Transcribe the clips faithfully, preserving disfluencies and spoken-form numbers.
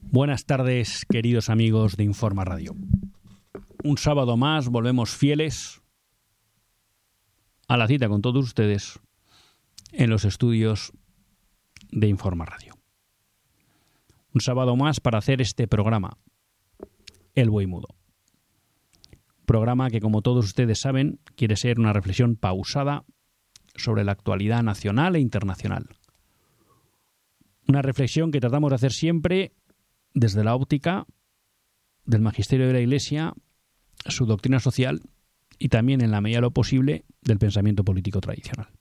Buenas tardes, queridos amigos de Informa Radio. Un sábado más volvemos fieles a la cita con todos ustedes en los estudios de Informa Radio. Un sábado más para hacer este programa, El Buey Mudo. Programa que, como todos ustedes saben, quiere ser una reflexión pausada sobre la actualidad nacional e internacional. Una reflexión que tratamos de hacer siempre desde la óptica del magisterio de la Iglesia, su doctrina social y también, en la medida de lo posible, del pensamiento político tradicional.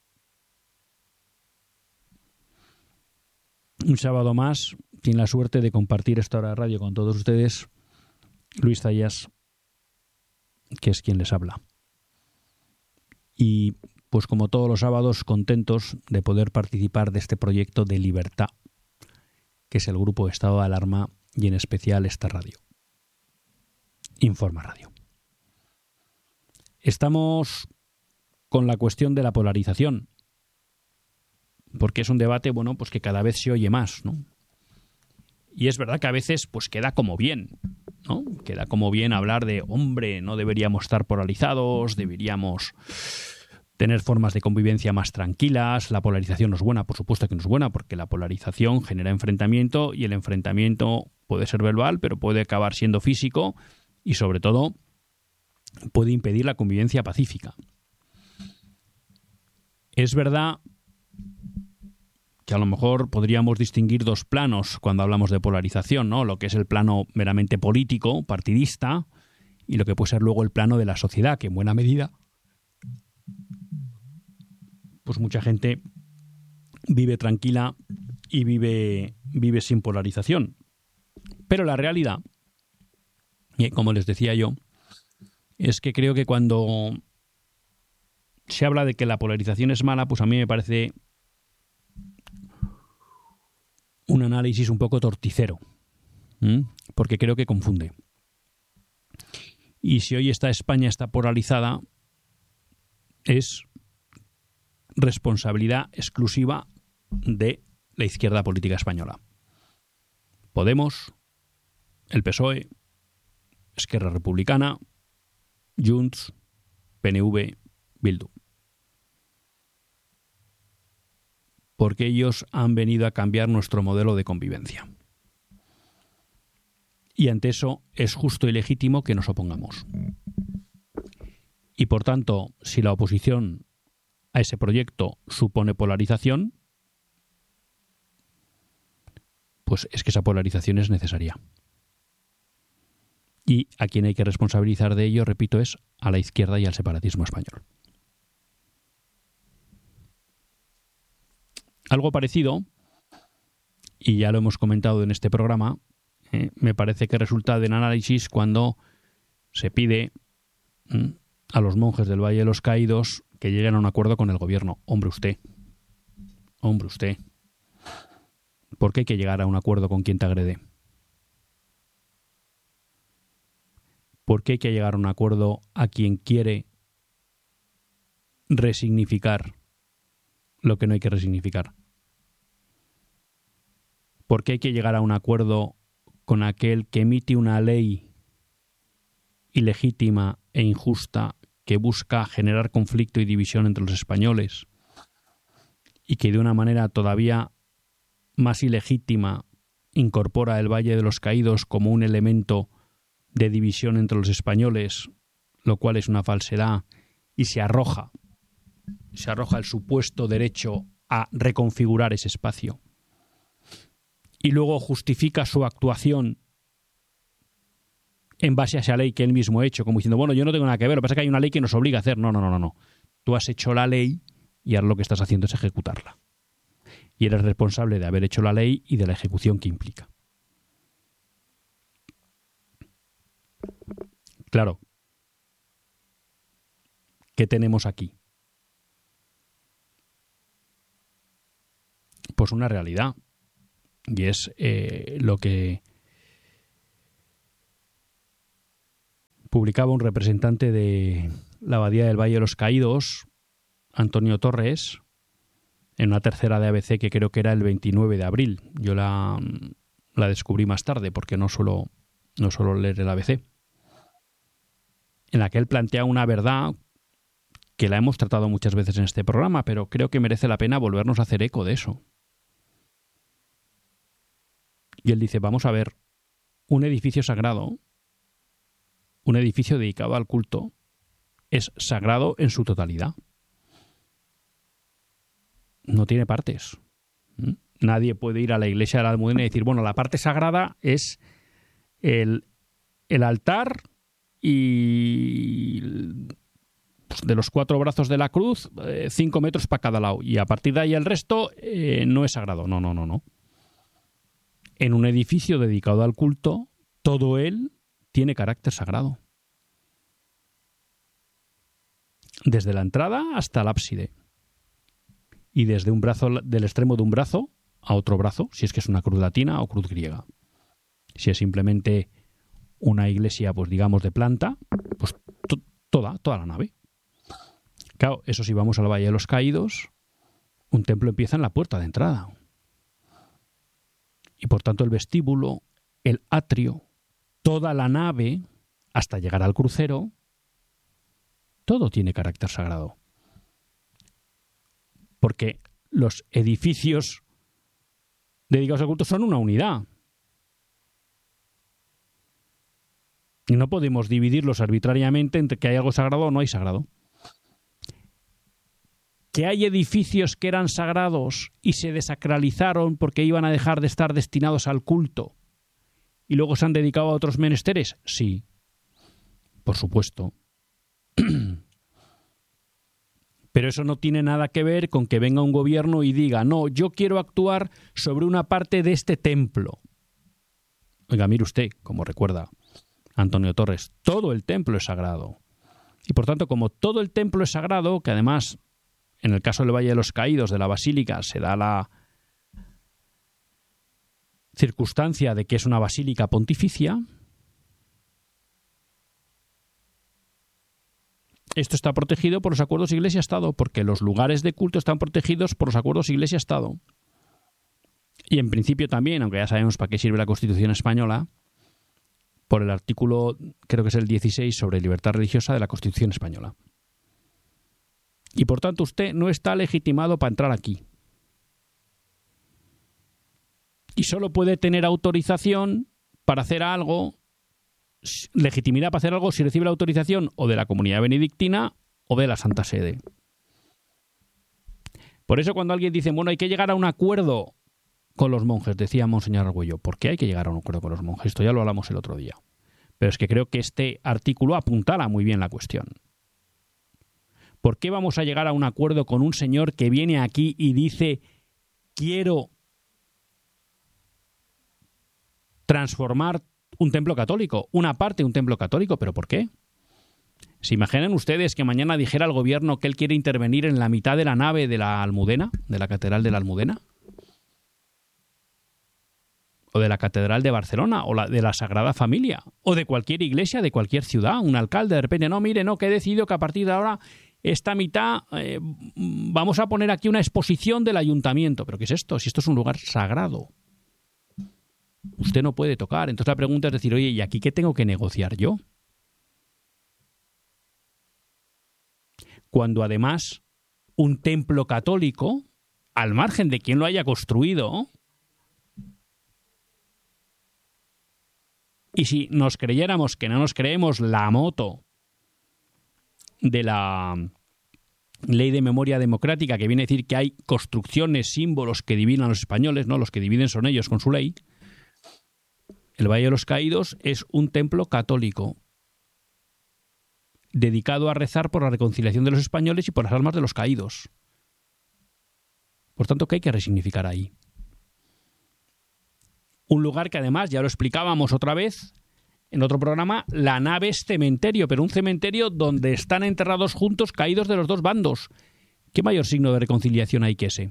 Un sábado más, tiene la suerte de compartir esta hora de radio con todos ustedes, Luis Zayas, que es quien les habla. Y, pues como todos los sábados, contentos de poder participar de este proyecto de libertad, que es el Grupo Estado de Alarma y en especial esta radio, Informa Radio. Estamos con la cuestión de la polarización, porque es un debate, bueno, pues que cada vez se oye más, ¿no? Y es verdad que a veces pues queda como bien, ¿no? Queda como bien hablar de, hombre, no deberíamos estar polarizados, deberíamos tener formas de convivencia más tranquilas, la polarización no es buena, por supuesto que no es buena, porque la polarización genera enfrentamiento y el enfrentamiento puede ser verbal, pero puede acabar siendo físico y, sobre todo, puede impedir la convivencia pacífica. Es verdad que a lo mejor podríamos distinguir dos planos cuando hablamos de polarización, ¿no? Lo que es el plano meramente político, partidista, y lo que puede ser luego el plano de la sociedad, que en buena medida pues mucha gente vive tranquila y vive, vive sin polarización. Pero la realidad, como les decía yo, es que creo que cuando se habla de que la polarización es mala, pues a mí me parece un análisis un poco torticero, ¿m? Porque creo que confunde. Y si hoy esta España está polarizada, es responsabilidad exclusiva de la izquierda política española. Podemos, el P S O E, Esquerra Republicana, Junts, P N V, Bildu. Porque ellos han venido a cambiar nuestro modelo de convivencia. Y ante eso es justo y legítimo que nos opongamos. Y por tanto, si la oposición a ese proyecto supone polarización, pues es que esa polarización es necesaria. Y a quien hay que responsabilizar de ello, repito, es a la izquierda y al separatismo español. Algo parecido, y ya lo hemos comentado en este programa, eh, me parece que resulta del análisis cuando se pide mmm, a los monjes del Valle de los Caídos que lleguen a un acuerdo con el gobierno. Hombre usted, hombre usted, ¿por qué hay que llegar a un acuerdo con quien te agrede? ¿Por qué hay que llegar a un acuerdo a quien quiere resignificar lo que no hay que resignificar? ¿Por qué hay que llegar a un acuerdo con aquel que emite una ley ilegítima e injusta que busca generar conflicto y división entre los españoles y que de una manera todavía más ilegítima incorpora el Valle de los Caídos como un elemento de división entre los españoles, lo cual es una falsedad, y se arroja, se arroja el supuesto derecho a reconfigurar ese espacio? Y luego justifica su actuación en base a esa ley que él mismo ha hecho, como diciendo, bueno, yo no tengo nada que ver, lo que pasa es que hay una ley que nos obliga a hacer. No, no, no, no, no. Tú has hecho la ley y ahora lo que estás haciendo es ejecutarla. Y eres responsable de haber hecho la ley y de la ejecución que implica. Claro. ¿Qué tenemos aquí? Pues una realidad. Y es eh, lo que publicaba un representante de la Abadía del Valle de los Caídos, Antonio Torres, en una tercera de A B C que creo que era el veintinueve de abril. Yo la, la descubrí más tarde porque no suelo, no suelo leer el A B C, en la que él plantea una verdad que la hemos tratado muchas veces en este programa, pero creo que merece la pena volvernos a hacer eco de eso. Y él dice, vamos a ver, un edificio sagrado, un edificio dedicado al culto, es sagrado en su totalidad. No tiene partes. ¿Mm? Nadie puede ir a la iglesia de la Almudena y decir, bueno, la parte sagrada es el, el altar y pues, de los cuatro brazos de la cruz, eh, cinco metros para cada lado. Y a partir de ahí el resto eh, no es sagrado. No, no, no, no. En un edificio dedicado al culto, todo él tiene carácter sagrado. Desde la entrada hasta el ábside. Y desde un brazo, del extremo de un brazo a otro brazo, si es que es una cruz latina o cruz griega. Si es simplemente una iglesia, pues digamos, de planta, pues to- toda, toda la nave. Claro, eso si vamos al Valle de los Caídos, un templo empieza en la puerta de entrada. Y por tanto el vestíbulo, el atrio, toda la nave, hasta llegar al crucero, todo tiene carácter sagrado. Porque los edificios dedicados al culto son una unidad. Y no podemos dividirlos arbitrariamente entre que hay algo sagrado o no hay sagrado. Que hay edificios que eran sagrados y se desacralizaron porque iban a dejar de estar destinados al culto y luego se han dedicado a otros menesteres. Sí, por supuesto. Pero eso no tiene nada que ver con que venga un gobierno y diga, no, yo quiero actuar sobre una parte de este templo. Oiga, mire usted, como recuerda Antonio Torres, todo el templo es sagrado. Y por tanto, como todo el templo es sagrado, que además, en el caso del Valle de los Caídos, de la Basílica, se da la circunstancia de que es una basílica pontificia, esto está protegido por los acuerdos Iglesia-Estado, porque los lugares de culto están protegidos por los acuerdos Iglesia-Estado. Y en principio también, aunque ya sabemos para qué sirve la Constitución española, por el artículo, creo que es el dieciséis, sobre libertad religiosa de la Constitución española. Y por tanto usted no está legitimado para entrar aquí. Y solo puede tener autorización para hacer algo, legitimidad para hacer algo si recibe la autorización o de la comunidad benedictina o de la Santa Sede. Por eso cuando alguien dice, bueno, hay que llegar a un acuerdo con los monjes, decía Monseñor Argüello, ¿por qué hay que llegar a un acuerdo con los monjes? Esto ya lo hablamos el otro día. Pero es que creo que este artículo apuntala muy bien la cuestión. ¿Por qué vamos a llegar a un acuerdo con un señor que viene aquí y dice, quiero transformar un templo católico, una parte de un templo católico? ¿Pero por qué? ¿Se imaginan ustedes que mañana dijera el gobierno que él quiere intervenir en la mitad de la nave de la Almudena, de la Catedral de la Almudena? O de la Catedral de Barcelona, o la de la Sagrada Familia, o de cualquier iglesia, de cualquier ciudad, un alcalde de repente, no, mire, no, que he decidido que a partir de ahora esta mitad, eh, vamos a poner aquí una exposición del ayuntamiento. ¿Pero qué es esto? Si esto es un lugar sagrado. Usted no puede tocar. Entonces la pregunta es decir, oye, ¿y aquí qué tengo que negociar yo? Cuando además un templo católico, al margen de quien lo haya construido, y si nos creyéramos que no nos creemos la moto de la ley de memoria democrática, que viene a decir que hay construcciones, símbolos que dividen a los españoles, ¿no? Los que dividen son ellos con su ley. El Valle de los Caídos es un templo católico dedicado a rezar por la reconciliación de los españoles y por las almas de los caídos. Por tanto, ¿qué hay que resignificar ahí? Un lugar que además, ya lo explicábamos otra vez en otro programa, la nave es cementerio, pero un cementerio donde están enterrados juntos caídos de los dos bandos. ¿Qué mayor signo de reconciliación hay que ese?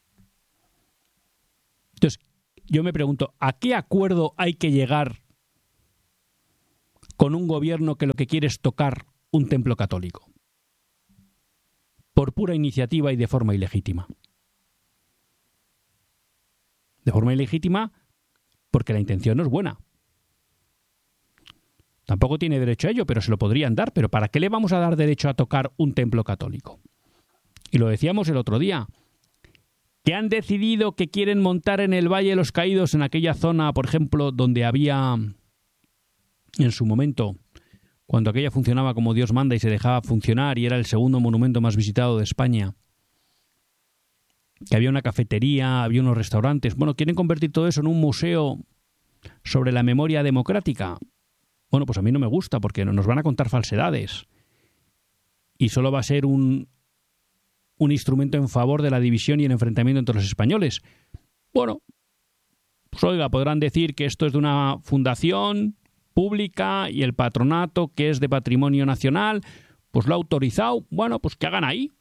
Entonces, yo me pregunto, ¿a qué acuerdo hay que llegar con un gobierno que lo que quiere es tocar un templo católico? Por pura iniciativa y de forma ilegítima. De forma ilegítima porque la intención no es buena. Tampoco tiene derecho a ello, pero se lo podrían dar. ¿Pero para qué le vamos a dar derecho a tocar un templo católico? Y lo decíamos el otro día, que han decidido que quieren montar en el Valle de los Caídos, en aquella zona, por ejemplo, donde había, en su momento, cuando aquella funcionaba como Dios manda y se dejaba funcionar y era el segundo monumento más visitado de España, que había una cafetería, había unos restaurantes. Bueno, quieren convertir todo eso en un museo sobre la memoria democrática. Bueno, pues a mí no me gusta porque nos van a contar falsedades y solo va a ser un, un instrumento en favor de la división y el enfrentamiento entre los españoles. Bueno, pues oiga, podrán decir que esto es de una fundación pública y el patronato, que es de patrimonio nacional, pues lo ha autorizado. Bueno, pues que hagan ahí.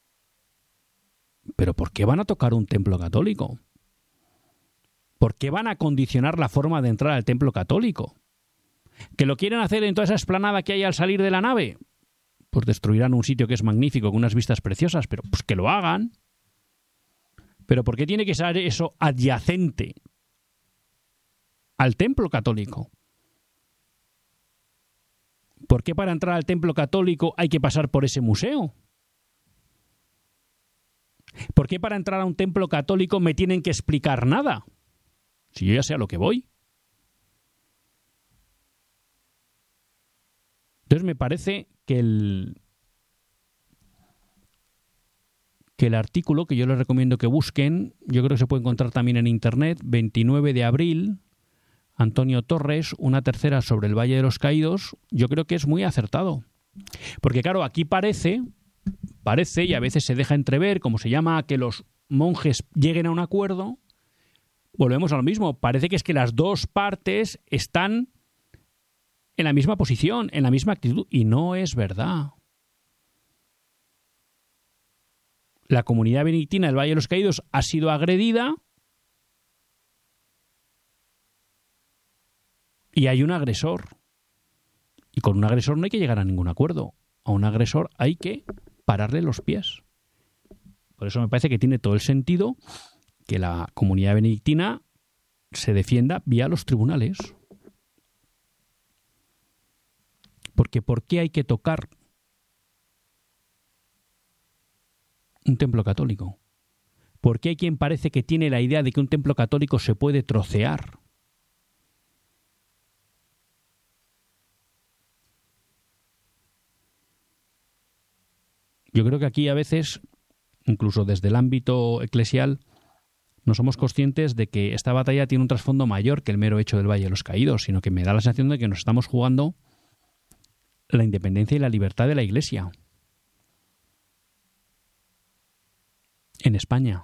¿Pero por qué van a tocar un templo católico? ¿Por qué van a condicionar la forma de entrar al templo católico? ¿Que lo quieren hacer en toda esa explanada que hay al salir de la nave? Pues destruirán un sitio que es magnífico, con unas vistas preciosas, pero pues que lo hagan. ¿Pero por qué tiene que ser eso adyacente al templo católico? ¿Por qué para entrar al templo católico hay que pasar por ese museo? ¿Por qué para entrar a un templo católico me tienen que explicar nada? Si yo ya sé a lo que voy. Entonces me parece que el, que el artículo, que yo les recomiendo que busquen, yo creo que se puede encontrar también en internet, veintinueve de abril, Antonio Torres, una tercera sobre el Valle de los Caídos, yo creo que es muy acertado. Porque claro, aquí parece, parece, y a veces se deja entrever, como se llama, que los monjes lleguen a un acuerdo, volvemos a lo mismo, parece que es que las dos partes están en la misma posición, en la misma actitud, y no es verdad. La comunidad benedictina del Valle de los Caídos ha sido agredida y hay un agresor. Y con un agresor no hay que llegar a ningún acuerdo. A un agresor hay que pararle los pies. Por eso me parece que tiene todo el sentido que la comunidad benedictina se defienda vía los tribunales. Porque ¿por qué hay que tocar un templo católico? ¿Por qué hay quien parece que tiene la idea de que un templo católico se puede trocear? Yo creo que aquí a veces, incluso desde el ámbito eclesial, no somos conscientes de que esta batalla tiene un trasfondo mayor que el mero hecho del Valle de los Caídos, sino que me da la sensación de que nos estamos jugando la independencia y la libertad de la Iglesia en España.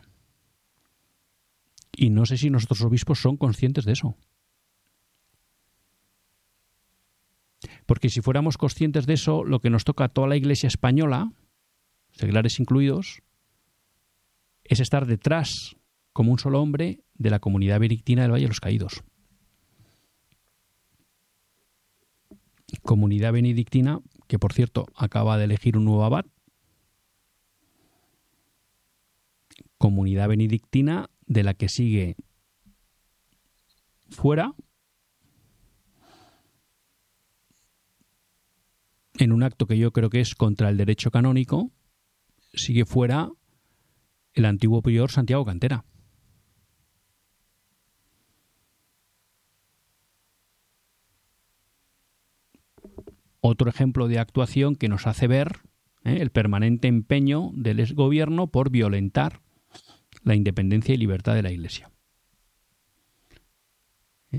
Y no sé si nuestros obispos son conscientes de eso. Porque si fuéramos conscientes de eso, lo que nos toca a toda la Iglesia española, seglares incluidos, es estar detrás, como un solo hombre, de la comunidad benedictina del Valle de los Caídos. Comunidad benedictina que, por cierto, acaba de elegir un nuevo abad. Comunidad benedictina de la que sigue fuera, en un acto que yo creo que es contra el derecho canónico, sigue fuera el antiguo prior Santiago Cantera. Otro ejemplo de actuación que nos hace ver ¿eh? el permanente empeño del gobierno por violentar la independencia y libertad de la Iglesia. ¿Eh?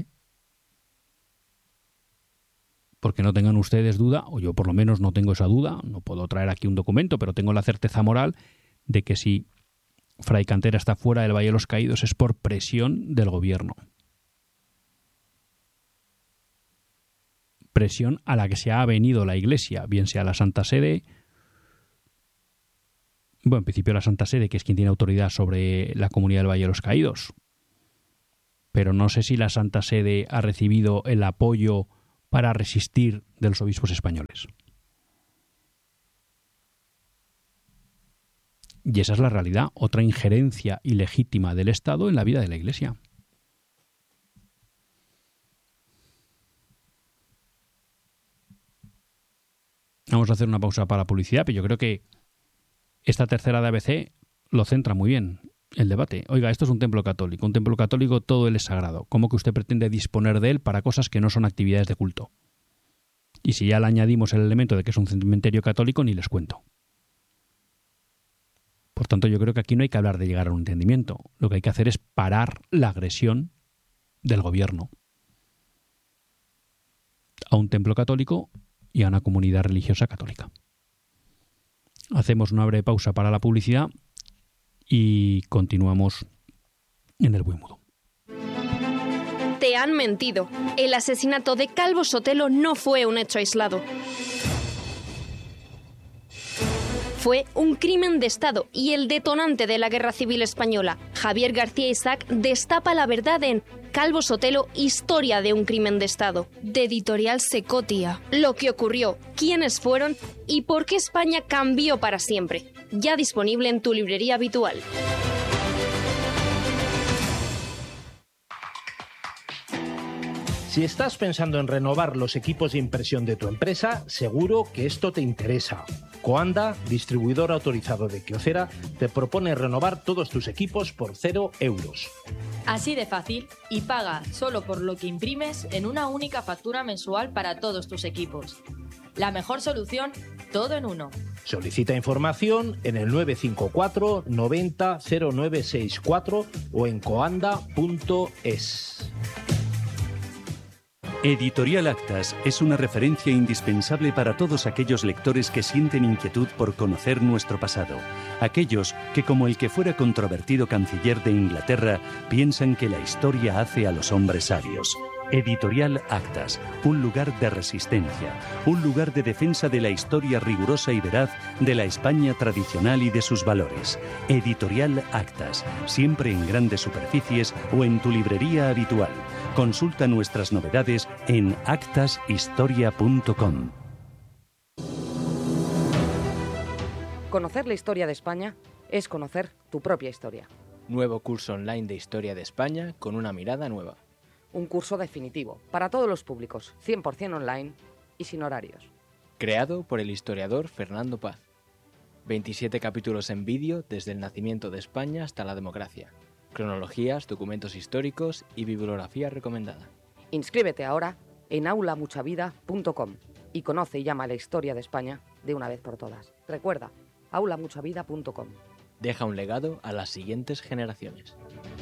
Porque no tengan ustedes duda, o yo por lo menos no tengo esa duda, no puedo traer aquí un documento, pero tengo la certeza moral de que si Fray Cantera está fuera del Valle de los Caídos es por presión del gobierno. Presión a la que se ha venido la Iglesia, bien sea la Santa Sede, bueno, en principio la Santa Sede, que es quien tiene autoridad sobre la comunidad del Valle de los Caídos, pero no sé si la Santa Sede ha recibido el apoyo para resistir de los obispos españoles. Y esa es la realidad, otra injerencia ilegítima del Estado en la vida de la Iglesia. Vamos a hacer una pausa para publicidad, pero yo creo que esta tercera de A B C lo centra muy bien el debate. Oiga, esto es un templo católico. Un templo católico, todo él es sagrado. ¿Cómo que usted pretende disponer de él para cosas que no son actividades de culto? Y si ya le añadimos el elemento de que es un cementerio católico, ni les cuento. Por tanto, yo creo que aquí no hay que hablar de llegar a un entendimiento. Lo que hay que hacer es parar la agresión del gobierno a un templo católico y a una comunidad religiosa católica. Hacemos una breve pausa para la publicidad y continuamos en El Buen Mudo. Te han mentido. El asesinato de Calvo Sotelo no fue un hecho aislado. Fue un crimen de Estado y el detonante de la Guerra Civil Española. Javier García Isaac destapa la verdad en Calvo Sotelo, historia de un crimen de Estado, de Editorial Secotia. Lo que ocurrió, quiénes fueron y por qué España cambió para siempre. Ya disponible en tu librería habitual. Si estás pensando en renovar los equipos de impresión de tu empresa, seguro que esto te interesa. Coanda, distribuidor autorizado de Kyocera, te propone renovar todos tus equipos por cero euros. Así de fácil, y paga solo por lo que imprimes en una única factura mensual para todos tus equipos. La mejor solución, todo en uno. Solicita información en el nueve cinco cuatro noventa cero nueve sesenta y cuatro o en coanda punto es. Editorial Actas es una referencia indispensable para todos aquellos lectores que sienten inquietud por conocer nuestro pasado. Aquellos que, como el que fuera controvertido canciller de Inglaterra, piensan que la historia hace a los hombres sabios. Editorial Actas, un lugar de resistencia, un lugar de defensa de la historia rigurosa y veraz de la España tradicional y de sus valores. Editorial Actas, siempre en grandes superficies o en tu librería habitual. Consulta nuestras novedades en actas historia punto com. Conocer la historia de España es conocer tu propia historia. Nuevo curso online de Historia de España con una mirada nueva. Un curso definitivo, para todos los públicos, cien por ciento online y sin horarios. Creado por el historiador Fernando Paz. veintisiete capítulos en vídeo desde el nacimiento de España hasta la democracia. Cronologías, documentos históricos y bibliografía recomendada. Inscríbete ahora en aula mucha vida punto com y conoce y llama a la historia de España de una vez por todas. Recuerda, aula mucha vida punto com. Deja un legado a las siguientes generaciones.